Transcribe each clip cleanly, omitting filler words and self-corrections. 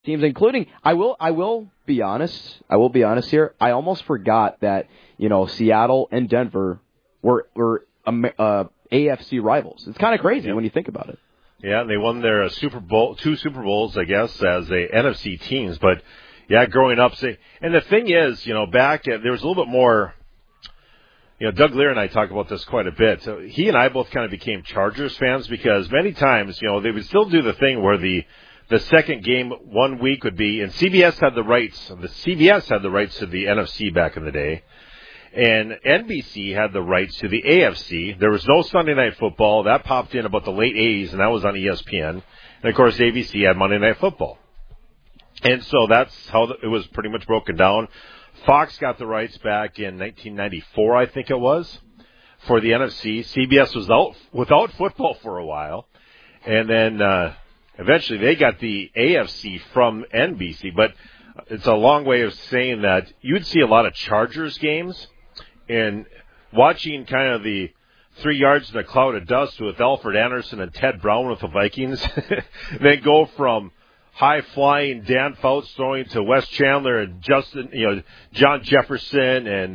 teams, including I will be honest here. I almost forgot that Seattle and Denver were AFC rivals. It's kind of crazy when you think about it. Yeah, and they won their two Super Bowls, I guess, as the NFC teams. But yeah, growing up, and the thing is, back there was a little bit more. Doug Lear and I talk about this quite a bit. So he and I both kind of became Chargers fans because many times, they would still do the thing where the second game 1 week would be, and CBS had the rights. The CBS had the rights to the NFC back in the day. And NBC had the rights to the AFC. There was no Sunday Night Football. That popped in about the late 80s, and that was on ESPN. And, of course, ABC had Monday Night Football. And so that's how it was pretty much broken down. Fox got the rights back in 1994, I think it was, for the NFC. CBS was without football for a while. And then eventually they got the AFC from NBC. But it's a long way of saying that you'd see a lot of Chargers games. And watching kind of the 3 yards in a cloud of dust with Alfred Anderson and Ted Brown with the Vikings, then go from high-flying Dan Fouts throwing to Wes Chandler and John Jefferson and,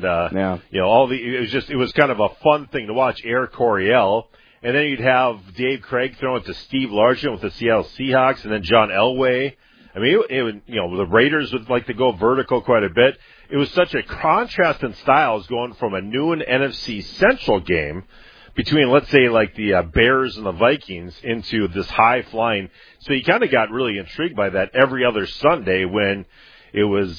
it was kind of a fun thing to watch, Air Coryell. And then you'd have Dave Craig throwing to Steve Largent with the Seattle Seahawks and then John Elway. I mean, the Raiders would like to go vertical quite a bit. It was such a contrast in styles going from a noon NFC Central game between, let's say, like the Bears and the Vikings into this high-flying. So you kind of got really intrigued by that every other Sunday when it was,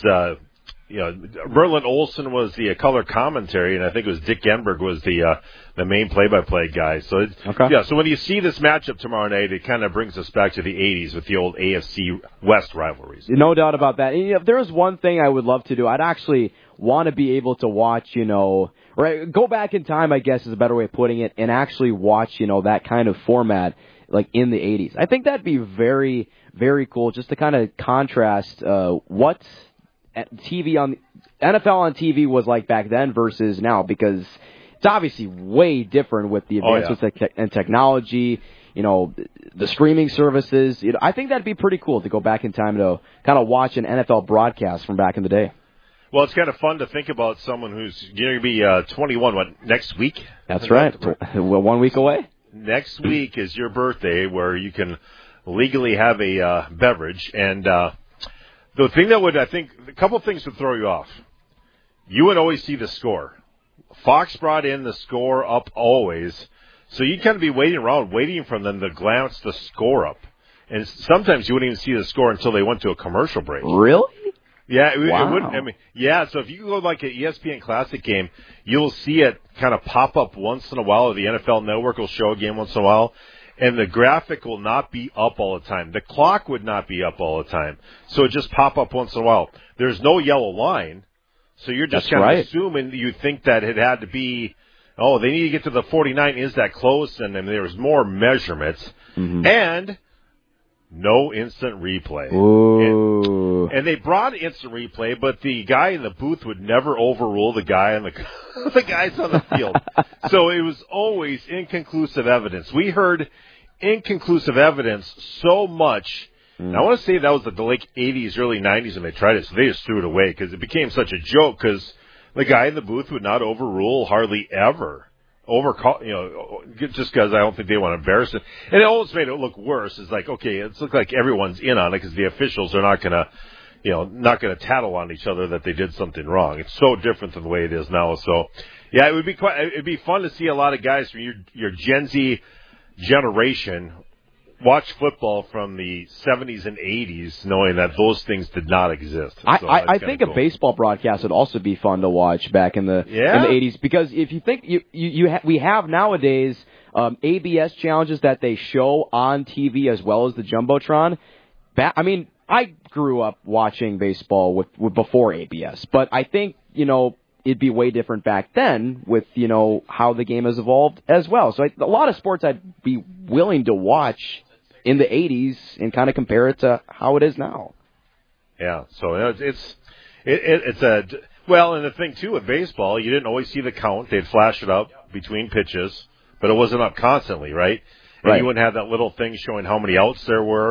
Merlin Olsen was the color commentary, and I think it was Dick Enberg was the main play-by-play guy. So, so when you see this matchup tomorrow night, it kind of brings us back to the 80s with the old AFC West rivalries. No doubt about that. And if there was one thing I would love to do, I'd actually want to be able to watch, or go back in time, I guess is a better way of putting it, and actually watch, that kind of format like in the 80s. I think that'd be very, very cool just to kind of contrast what NFL on TV was like back then versus now, because it's obviously way different with the advancements in technology, the streaming services. I think that'd be pretty cool to go back in time to kind of watch an NFL broadcast from back in the day. Well, it's kind of fun to think about someone who's going to be 21, next week? That's right. Well, 1 week away? Next week is your birthday where you can legally have a beverage. And the thing that would, I think, a couple things would throw you off. You would always see the score. Fox brought in the score up always. So you'd kind of be waiting for them to glance the score up. And sometimes you wouldn't even see the score until they went to a commercial break. Really? Yeah, it wouldn't. I mean, so if you go like an ESPN Classic game, you'll see it kind of pop up once in a while, or the NFL Network will show a game once in a while, and the graphic will not be up all the time. The clock would not be up all the time. So it just pop up once in a while. There's no yellow line, so you're just kind of assuming you think that it had to be, they need to get to the 49. Is that close? And then there's more measurements. Mm-hmm. And no instant replay. And they brought instant replay, but the guy in the booth would never overrule the guy on the guys on the field. So it was always inconclusive evidence. We heard inconclusive evidence so much. And I want to say that was the late 80s, early 90s when they tried it, so they just threw it away because it became such a joke because the guy in the booth would not overrule hardly ever. Just because I don't think they want to embarrass it. And it almost made it look worse. It's like, okay, it's looked like everyone's in on it because the officials are not going to tattle on each other that they did something wrong. It's so different than the way it is now. So, yeah, it'd be fun to see a lot of guys from your Gen Z generation watch football from the 70s and 80s, knowing that those things did not exist. So I think cool. A baseball broadcast would also be fun to watch back in the 80s, because if you think we have nowadays ABS challenges that they show on TV as well as the Jumbotron. I grew up watching baseball with before ABS, but I think it'd be way different back then with how the game has evolved as well. So a lot of sports I'd be willing to watch in the 80s and kind of compare it to how it is now. Yeah, so it's and the thing too with baseball, you didn't always see the count. They'd flash it up between pitches, but it wasn't up constantly, right? And you wouldn't have that little thing showing how many outs there were.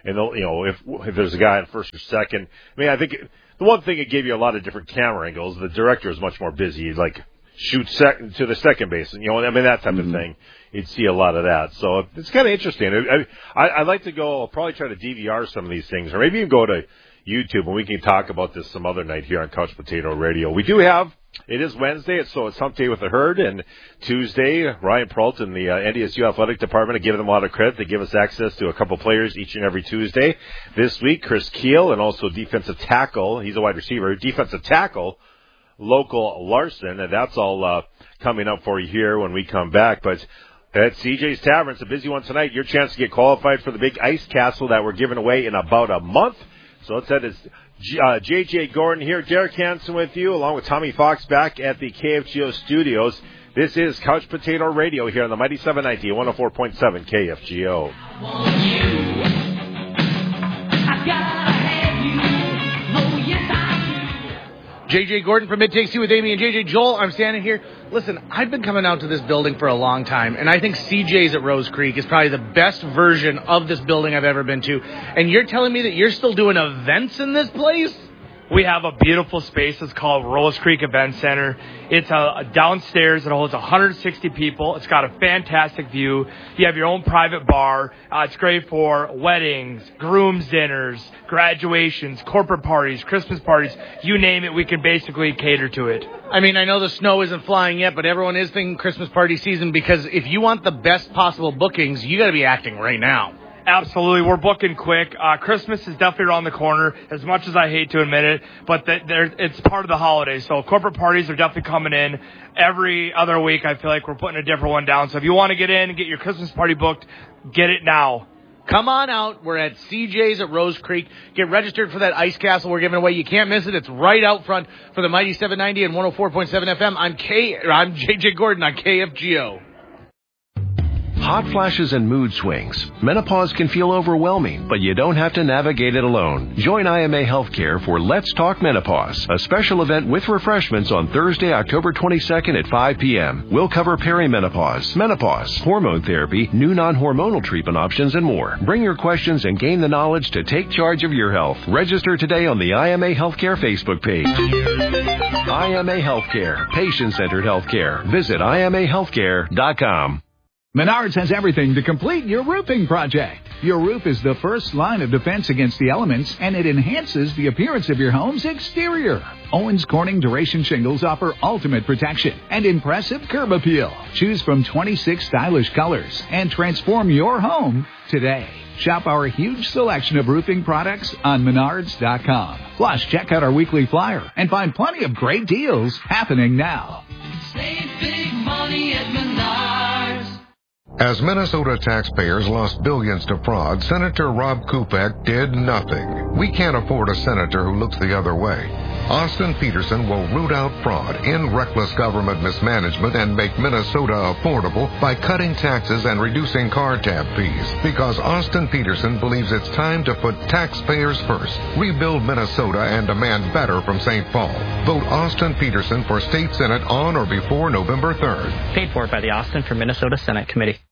And if there's a guy in first or second, I mean, I think the one thing it gave you a lot of different camera angles. The director is much more busy. He'd like shoot to the second base, and I mean that type of thing. You'd see a lot of that. So it's kind of interesting. I'd like to go. I'll probably try to DVR some of these things, or maybe even go to YouTube, and we can talk about this some other night here on Couch Potato Radio. We do have. It is Wednesday, so it's Hump Day with the Herd, and Tuesday, Ryan Peralt and the NDSU Athletic Department, I give them a lot of credit. They give us access to a couple players each and every Tuesday. This week, Chris Keel, and also defensive tackle, he's a wide receiver, defensive tackle, Local Larson, and that's all coming up for you here when we come back. But at CJ's Tavern, it's a busy one tonight. Your chance to get qualified for the big ice castle that we're giving away in about a month. So let's head to J.J. Gordon here. Derek Hansen with you, along with Tommy Fox back at the KFGO studios. This is Couch Potato Radio here on the Mighty 790 at 104.7 KFGO. J.J. Gordon from It Takes Two with Amy and J.J. Joel. I'm standing here. Listen, I've been coming out to this building for a long time, and I think CJ's at Rose Creek is probably the best version of this building I've ever been to. And you're telling me that you're still doing events in this place? We have a beautiful space. It's called Rose Creek Event Center. It's downstairs. It holds 160 people. It's got a fantastic view. You have your own private bar. It's great for weddings, groom's dinners, graduations, corporate parties, Christmas parties. You name it, we can basically cater to it. I mean, I know the snow isn't flying yet, but everyone is thinking Christmas party season, because if you want the best possible bookings, you got to be acting right now. Absolutely. We're booking quick. Christmas is definitely around the corner, as much as I hate to admit it, but it's part of the holiday. So corporate parties are definitely coming in. Every other week, I feel like we're putting a different one down. So if you want to get in and get your Christmas party booked, get it now. Come on out. We're at CJ's at Rose Creek. Get registered for that ice castle we're giving away. You can't miss it. It's right out front for the Mighty 790 and 104.7 FM. I'm J.J. Gordon on KFGO. Hot flashes and mood swings. Menopause can feel overwhelming, but you don't have to navigate it alone. Join IMA Healthcare for Let's Talk Menopause, a special event with refreshments on Thursday, October 22nd at 5 p.m. We'll cover perimenopause, menopause, hormone therapy, new non-hormonal treatment options, and more. Bring your questions and gain the knowledge to take charge of your health. Register today on the IMA Healthcare Facebook page. IMA Healthcare, patient-centered healthcare. Visit IMAHealthcare.com. Menards has everything to complete your roofing project. Your roof is the first line of defense against the elements, and it enhances the appearance of your home's exterior. Owens Corning Duration Shingles offer ultimate protection and impressive curb appeal. Choose from 26 stylish colors and transform your home today. Shop our huge selection of roofing products on Menards.com. Plus, check out our weekly flyer and find plenty of great deals happening now. Save big money at Menards. As Minnesota taxpayers lost billions to fraud, Senator Rob Kupek did nothing. We can't afford a senator who looks the other way. Austin Peterson will root out fraud, end reckless government mismanagement, and make Minnesota affordable by cutting taxes and reducing car tab fees. Because Austin Peterson believes it's time to put taxpayers first. Rebuild Minnesota and demand better from St. Paul. Vote Austin Peterson for State Senate on or before November 3rd. Paid for by the Austin for Minnesota Senate Committee.